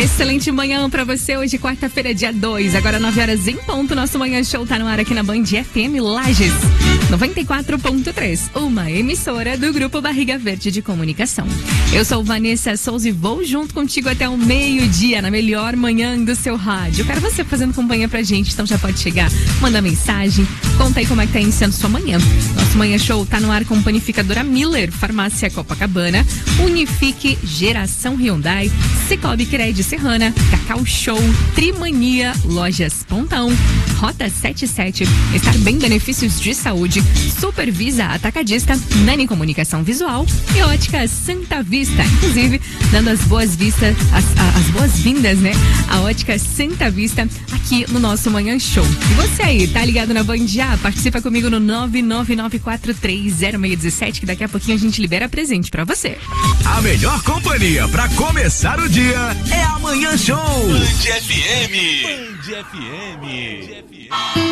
Excelente manhã pra você, hoje quarta-feira, dia 2, agora 9 horas em ponto, nosso Manhã Show tá no ar aqui na Band FM Lages 94.3, uma emissora do Grupo Barriga Verde de Comunicação. Eu sou Vanessa Souza e vou junto contigo até o meio-dia, na melhor manhã do seu rádio. Eu quero você fazendo companhia pra gente, então já pode chegar, manda mensagem, conta aí como é que tá iniciando sua manhã. Nosso Manhã Show tá no ar com Panificadora Miller, Farmácia Copacabana, Unifique, Geração Hyundai, Cicobi Cred Serrana, Cacau Show, Trimania, Lojas Pontão, Rota 77, Estar Bem Benefícios de Saúde, Supervisa Atacadista, Nani Comunicação Visual e Ótica Santa Vista. Inclusive, dando as boas-vindas, as boas-vindas, né? A Ótica Santa Vista aqui no nosso Manhã Show. E você aí, tá ligado na Band A? Participa comigo no 999430617, que daqui a pouquinho a gente libera presente pra você. A melhor companhia pra começar o dia é a Manhã Show. Band FM. Band FM.